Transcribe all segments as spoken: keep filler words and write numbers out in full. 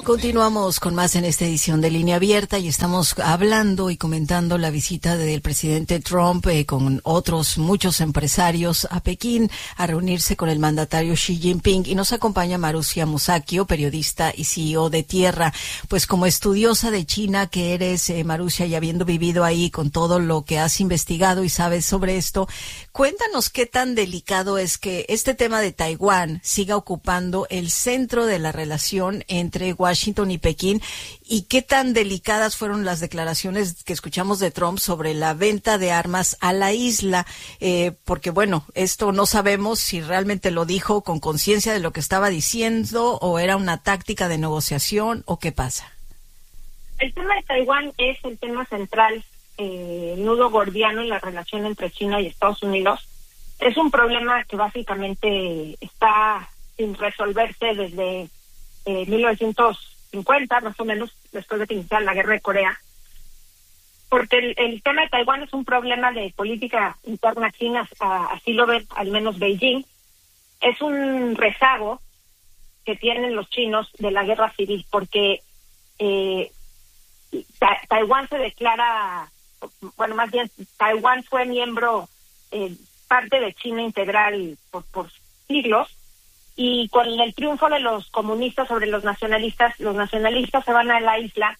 Continuamos con más en esta edición de Línea Abierta y estamos hablando y comentando la visita del presidente Trump eh, con otros muchos empresarios a Pekín a reunirse con el mandatario Xi Jinping, y nos acompaña Marussia Musacchio, periodista y C E O de Tierra. Pues como estudiosa de China que eres, eh, Marussia, y habiendo vivido ahí con todo lo que has investigado y sabes sobre esto, cuéntanos qué tan delicado es que este tema de Taiwán siga ocupando el centro de la relación entre Washington Washington y Pekín, y qué tan delicadas fueron las declaraciones que escuchamos de Trump sobre la venta de armas a la isla, eh, porque bueno, esto no sabemos si realmente lo dijo con conciencia de lo que estaba diciendo o era una táctica de negociación o qué pasa. El tema de Taiwán es el tema central, eh, el nudo gordiano en la relación entre China y Estados Unidos. Es un problema que básicamente está sin resolverse desde Eh, mil novecientos cincuenta, más o menos, después de que iniciara la guerra de Corea, porque el, el tema de Taiwán es un problema de política interna china, a, así lo ve al menos Beijing. Es un rezago que tienen los chinos de la guerra civil, porque eh, ta, Taiwán se declara, bueno, más bien, Taiwán fue miembro, eh, parte de China integral por, por siglos. Y con el triunfo de los comunistas sobre los nacionalistas, los nacionalistas se van a la isla,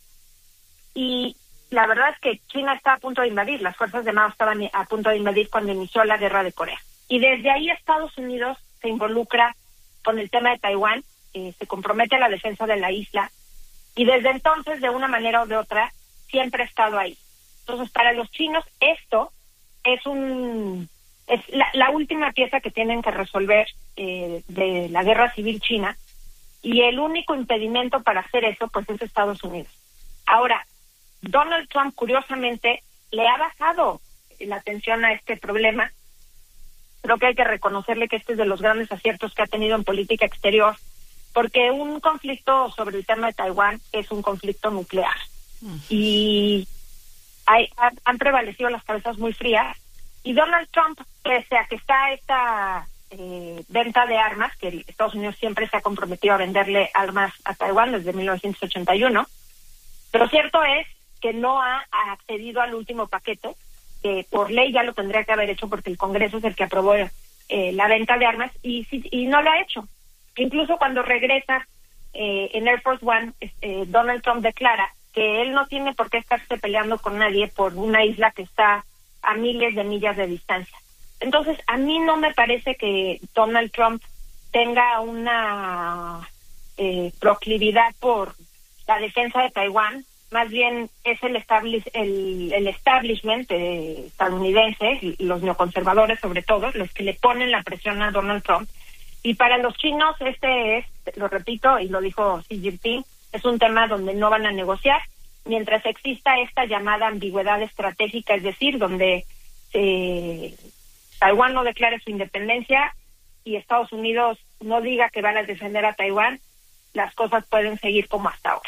y la verdad es que China está a punto de invadir, las fuerzas de Mao estaban a punto de invadir cuando inició la guerra de Corea. Y desde ahí Estados Unidos se involucra con el tema de Taiwán, eh, se compromete a la defensa de la isla, y desde entonces, de una manera o de otra, siempre ha estado ahí. Entonces, para los chinos, esto es un... es la, la última pieza que tienen que resolver eh, de la guerra civil china, y el único impedimento para hacer eso pues es Estados Unidos. Ahora, Donald Trump curiosamente le ha bajado la atención a este problema. Creo que hay que reconocerle que este es de los grandes aciertos que ha tenido en política exterior, porque un conflicto sobre el tema de Taiwán es un conflicto nuclear, mm. y hay, han, han prevalecido las cabezas muy frías. Y Donald Trump, pese a que está esta eh, venta de armas, que Estados Unidos siempre se ha comprometido a venderle armas a Taiwán desde mil novecientos ochenta y uno, pero cierto es que no ha accedido al último paquete, que por ley ya lo tendría que haber hecho porque el Congreso es el que aprobó eh, la venta de armas, y, y no lo ha hecho. Incluso cuando regresa eh, en Air Force One, eh, Donald Trump declara que él no tiene por qué estarse peleando con nadie por una isla que está a miles de millas de distancia. Entonces, a mí no me parece que Donald Trump tenga una eh, proclividad por la defensa de Taiwán. Más bien es el, establish, el, el establishment eh, estadounidense, los neoconservadores sobre todo, los que le ponen la presión a Donald Trump. Y para los chinos este es, lo repito, y lo dijo Xi Jinping, es un tema donde no van a negociar mientras exista esta llamada ambigüedad estratégica, es decir, donde eh, Taiwán no declare su independencia y Estados Unidos no diga que van a defender a Taiwán, las cosas pueden seguir como hasta ahora.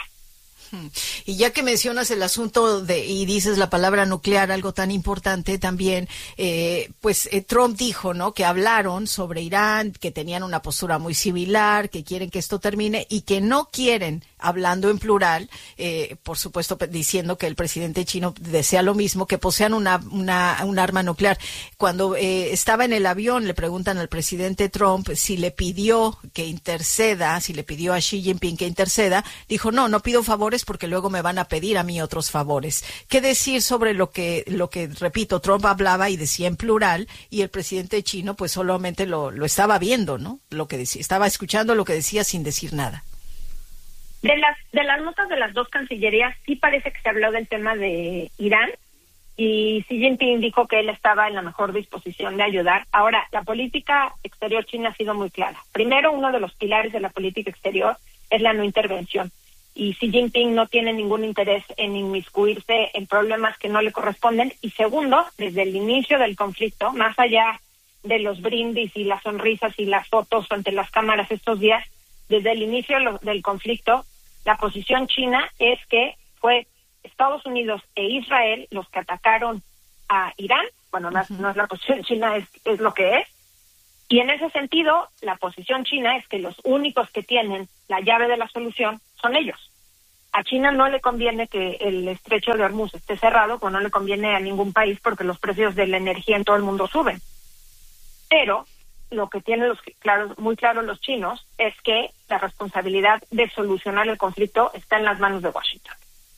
Y ya que mencionas el asunto de y dices la palabra nuclear, algo tan importante también, eh, pues eh, Trump dijo, ¿no?, que hablaron sobre Irán, que tenían una postura muy similar, que quieren que esto termine y que no quieren, hablando en plural, eh, por supuesto diciendo que el presidente chino desea lo mismo, que posean una una un arma nuclear. Cuando eh, estaba en el avión le preguntan al presidente Trump si le pidió que interceda, si le pidió a Xi Jinping que interceda, dijo no, no pido favores porque luego me van a pedir a mí otros favores. ¿Qué decir sobre lo que, lo que repito, Trump hablaba y decía en plural y el presidente chino pues solamente lo, lo estaba viendo, ¿no? Lo que decía, estaba escuchando lo que decía sin decir nada. De las, de las notas de las dos cancillerías sí parece que se habló del tema de Irán y Xi Jinping dijo que él estaba en la mejor disposición de ayudar. Ahora, la política exterior china ha sido muy clara. Primero, uno de los pilares de la política exterior es la no intervención. Y Xi Jinping no tiene ningún interés en inmiscuirse en problemas que no le corresponden. Y segundo, desde el inicio del conflicto, más allá de los brindis y las sonrisas y las fotos ante las cámaras estos días, desde el inicio del conflicto, la posición china es que fue Estados Unidos e Israel los que atacaron a Irán. Bueno, no, no es la posición china, es, es lo que es. Y en ese sentido, la posición china es que los únicos que tienen la llave de la solución son ellos. A China no le conviene que el estrecho de Hormuz esté cerrado, pues no le conviene a ningún país porque los precios de la energía en todo el mundo suben. Pero lo que tienen los claros, muy claros los chinos es que la responsabilidad de solucionar el conflicto está en las manos de Washington.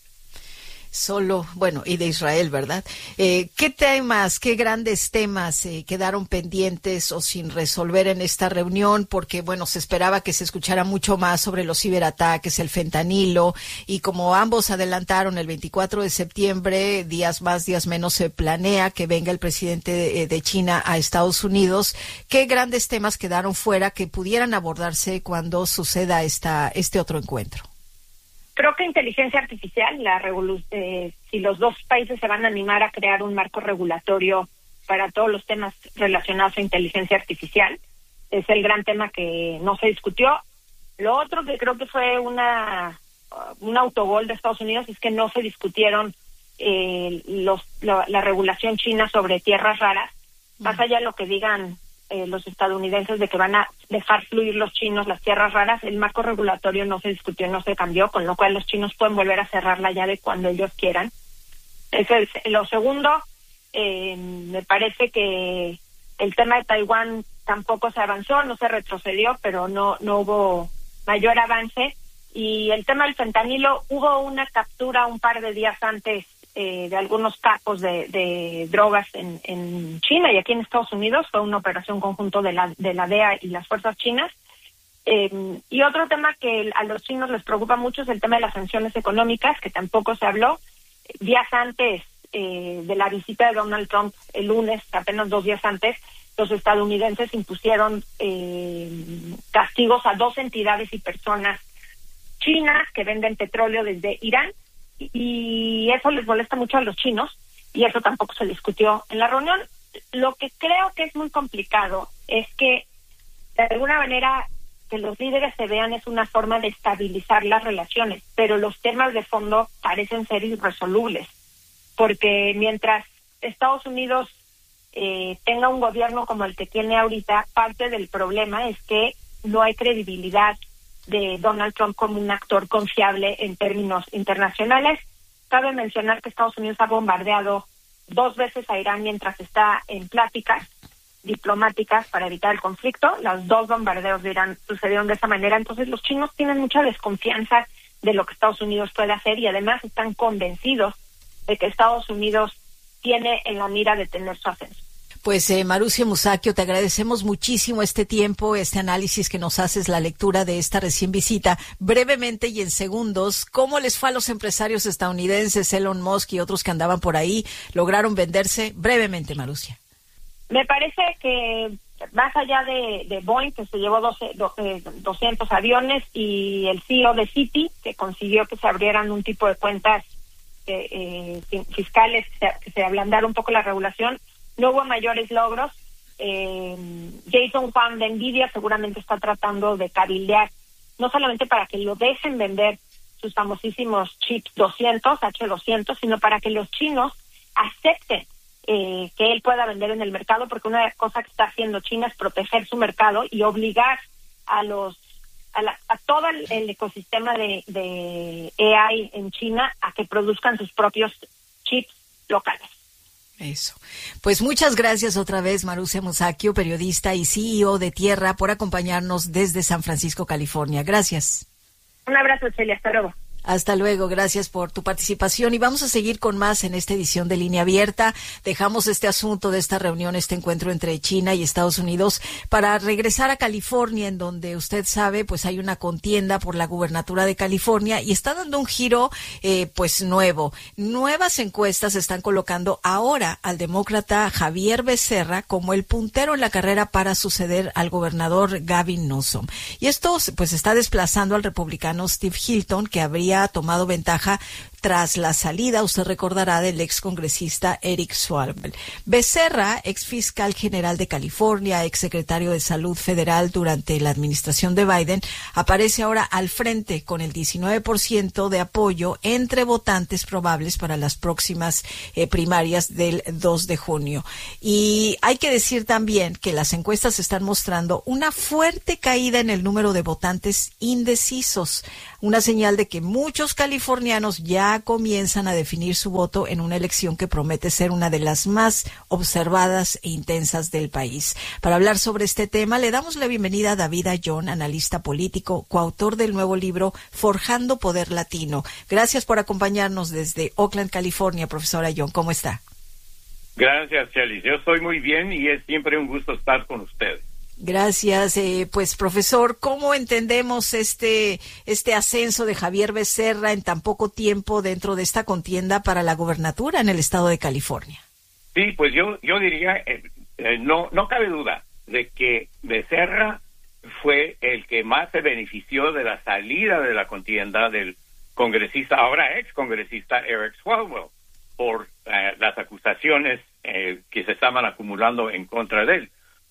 Solo, bueno, y de Israel, ¿verdad? Eh, ¿Qué temas, qué grandes temas eh, quedaron pendientes o sin resolver en esta reunión? Porque, bueno, se esperaba que se escuchara mucho más sobre los ciberataques, el fentanilo, y como ambos adelantaron el veinticuatro de septiembre, días más, días menos, se planea que venga el presidente de, de China a Estados Unidos. ¿Qué grandes temas quedaron fuera que pudieran abordarse cuando suceda esta, este otro encuentro? Creo que inteligencia artificial, la revolu- eh, si los dos países se van a animar a crear un marco regulatorio para todos los temas relacionados a inteligencia artificial, es el gran tema que no se discutió. Lo otro que creo que fue una un autogol de Estados Unidos es que no se discutieron eh, los la, la regulación china sobre tierras raras, más allá de lo que digan Eh, los estadounidenses de que van a dejar fluir los chinos las tierras raras, el marco regulatorio no se discutió, no se cambió, con lo cual los chinos pueden volver a cerrar la llave cuando ellos quieran. Eso es lo segundo. Eh, me parece que el tema de Taiwán tampoco se avanzó, no se retrocedió, pero no no hubo mayor avance. Y el tema del fentanilo, hubo una captura un par de días antes Eh, de algunos capos de, de drogas en, en China y aquí en Estados Unidos. Fue una operación conjunto de la de la D E A y las fuerzas chinas. Eh, y otro tema que a los chinos les preocupa mucho es el tema de las sanciones económicas, que tampoco se habló. Días antes eh, de la visita de Donald Trump, el lunes, apenas dos días antes, los estadounidenses impusieron eh, castigos a dos entidades y personas chinas que venden petróleo desde Irán, y eso les molesta mucho a los chinos, y eso tampoco se discutió en la reunión. Lo que creo que es muy complicado es que, de alguna manera, que los líderes se vean es una forma de estabilizar las relaciones, pero los temas de fondo parecen ser irresolubles, porque mientras Estados Unidos eh, tenga un gobierno como el que tiene ahorita, parte del problema es que no hay credibilidad de Donald Trump como un actor confiable en términos internacionales. Cabe mencionar que Estados Unidos ha bombardeado dos veces a Irán mientras está en pláticas diplomáticas para evitar el conflicto. Los dos bombardeos de Irán sucedieron de esa manera. Entonces los chinos tienen mucha desconfianza de lo que Estados Unidos puede hacer y además están convencidos de que Estados Unidos tiene en la mira de tener su ascenso. Pues eh, Marusia Musacchio, te agradecemos muchísimo este tiempo, este análisis que nos haces, la lectura de esta recién visita. Brevemente y en segundos, ¿cómo les fue a los empresarios estadounidenses, Elon Musk y otros que andaban por ahí? ¿Lograron venderse? Brevemente, Marusia. Me parece que más allá de, de Boeing, que se llevó doce, doce, doscientos aviones, y el C E O de Citi, que consiguió que se abrieran un tipo de cuentas eh, eh, fiscales, que se, que se ablandara un poco la regulación, no hubo mayores logros. Eh, Jason Huang de Nvidia seguramente está tratando de cabildear, no solamente para que lo dejen vender sus famosísimos chips doscientos, H doscientos, sino para que los chinos acepten eh, que él pueda vender en el mercado, porque una cosa que está haciendo China es proteger su mercado y obligar a los a, la, a todo el, el ecosistema de, de A I en China a que produzcan sus propios chips locales. Eso. Pues muchas gracias otra vez, Marusia Musacchio, periodista y C E O de Tierra, por acompañarnos desde San Francisco, California. Gracias. Un abrazo, Celia. Hasta luego. Hasta luego, gracias por tu participación y vamos a seguir con más en esta edición de Línea Abierta. Dejamos este asunto de esta reunión, este encuentro entre China y Estados Unidos para regresar a California, en donde usted sabe, pues hay una contienda por la gubernatura de California y está dando un giro eh, pues nuevo. Nuevas encuestas están colocando ahora al demócrata Javier Becerra como el puntero en la carrera para suceder al gobernador Gavin Newsom. Y esto pues está desplazando al republicano Steve Hilton, que habría tomado ventaja tras la salida, usted recordará, del excongresista Eric Swalwell. Becerra, ex fiscal general de California, ex secretario de Salud Federal durante la administración de Biden, aparece ahora al frente con el diecinueve por ciento de apoyo entre votantes probables para las próximas eh, primarias del dos de junio. Y hay que decir también que las encuestas están mostrando una fuerte caída en el número de votantes indecisos, una señal de que muchos californianos ya comienzan a definir su voto en una elección que promete ser una de las más observadas e intensas del país. Para hablar sobre este tema, le damos la bienvenida a David Ayllón, analista político, coautor del nuevo libro Forjando Poder Latino. Gracias por acompañarnos desde Oakland, California, profesor Ayllón. ¿Cómo está? Gracias, Chelis. Yo estoy muy bien y es siempre un gusto estar con ustedes. Gracias. Eh, pues, profesor, ¿cómo entendemos este este ascenso de Javier Becerra en tan poco tiempo dentro de esta contienda para la gobernatura en el estado de California? Sí, pues yo yo diría, eh, eh, no no cabe duda de que Becerra fue el que más se benefició de la salida de la contienda del congresista, ahora ex congresista Eric Swalwell, por eh, las acusaciones eh, que se estaban acumulando en contra de él.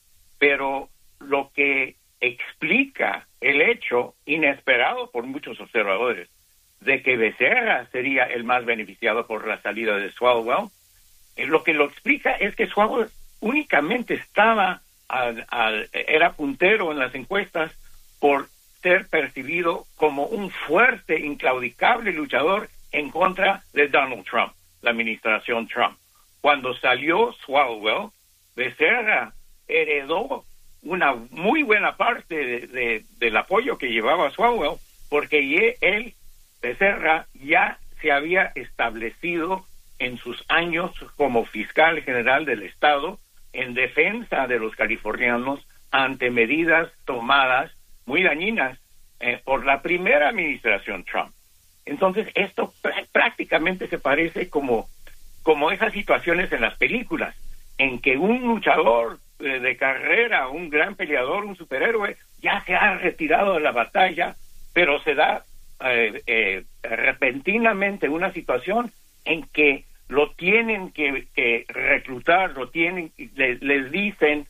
Pero lo que explica el hecho inesperado por muchos observadores de que Becerra sería el más beneficiado por la salida de Swalwell, eh, lo que lo explica es que Swalwell únicamente estaba al, al, era puntero en las encuestas por ser percibido como un fuerte, inclaudicable luchador en contra de Donald Trump, la administración Trump. Cuando salió Swalwell, Becerra heredó una muy buena parte de, de, del apoyo que llevaba Swalwell, porque él, Becerra, ya se había establecido en sus años como fiscal general del estado en defensa de los californianos ante medidas tomadas muy dañinas eh, por la primera administración Trump. Entonces, esto pr- prácticamente se parece como, como esas situaciones en las películas, en que un luchador eh, de carrera, un gran peleador, un superhéroe, ya se ha retirado de la batalla, pero se da eh, eh, repentinamente una situación en que lo tienen que, que reclutar, lo tienen, les, les dicen,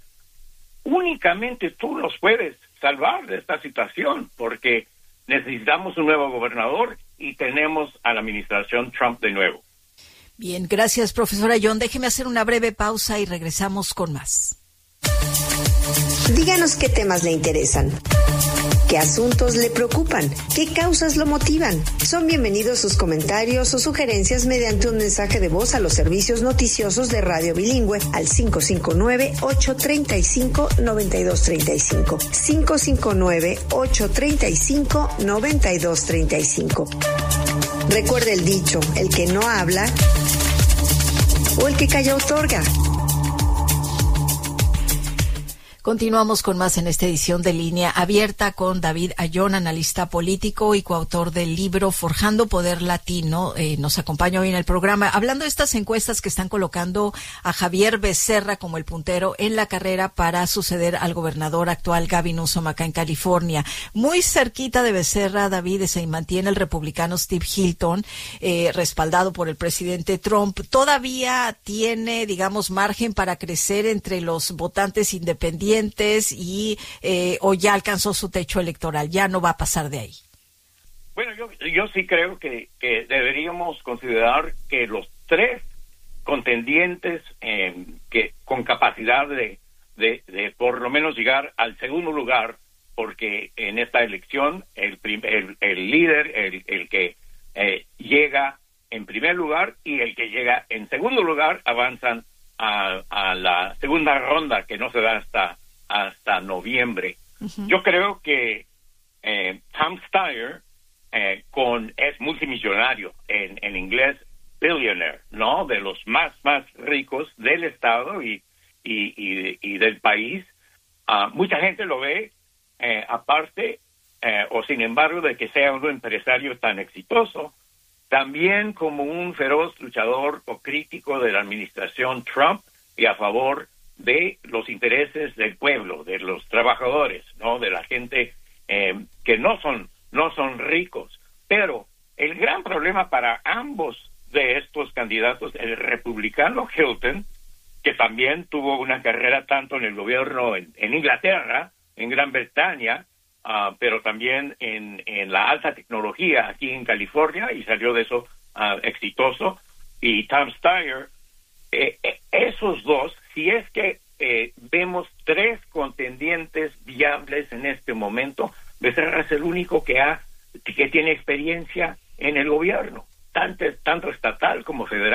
únicamente tú los puedes salvar de esta situación, porque necesitamos un nuevo gobernador y tenemos a la administración Trump de nuevo. Bien, gracias, profesora Ayllón. Déjeme hacer una breve pausa y regresamos con más. Díganos qué temas le interesan, qué asuntos le preocupan, qué causas lo motivan. Son bienvenidos sus comentarios o sugerencias mediante un mensaje de voz a los servicios noticiosos de Radio Bilingüe al cinco cinco nueve, ocho tres cinco, nueve dos tres cinco. cinco cinco nueve, ocho tres cinco, nueve dos tres cinco. Recuerde el dicho, el que no habla o el que calla otorga. Continuamos con más en esta edición de Línea Abierta con David Ayllón, analista político y coautor del libro Forjando Poder Latino. Eh, nos acompaña hoy en el programa hablando de estas encuestas que están colocando a Javier Becerra como el puntero en la carrera para suceder al gobernador actual Gavin Newsom acá en California. Muy cerquita de Becerra, David, se mantiene el republicano Steve Hilton, eh, respaldado por el presidente Trump. Todavía tiene, digamos, margen para crecer entre los votantes independientes y eh, o ya alcanzó su techo electoral, ya no va a pasar de ahí. Bueno, yo, yo sí creo que, que deberíamos considerar que los tres contendientes eh, que con capacidad de, de, de por lo menos llegar al segundo lugar, porque en esta elección el, el, el líder, el, el que eh, llega en primer lugar y el que llega en segundo lugar avanzan a, a la segunda ronda, que no se da hasta hasta noviembre. Uh-huh. Yo creo que eh, Tom Steyer eh, con es multimillonario, en, en inglés billionaire, ¿no? De los más más ricos del estado y y, y, y del país. Uh, mucha gente lo ve eh, aparte eh, o sin embargo de que sea un empresario tan exitoso, también como un feroz luchador o crítico de la administración Trump y a favor de los intereses del pueblo, de los trabajadores, ¿no? De la gente eh, que no son no son ricos, pero el gran problema para ambos de estos candidatos, el republicano Hilton, que también tuvo una carrera tanto en el gobierno en, en Inglaterra, en Gran Bretaña, uh, pero también en, en la alta tecnología aquí en California, y salió de eso uh, exitoso, y Tom Steyer, eh, eh, esos dos, si es que eh, vemos tres contendientes viables en este momento, Becerra es el único que ha que tiene experiencia en el gobierno, tanto, tanto estatal como federal.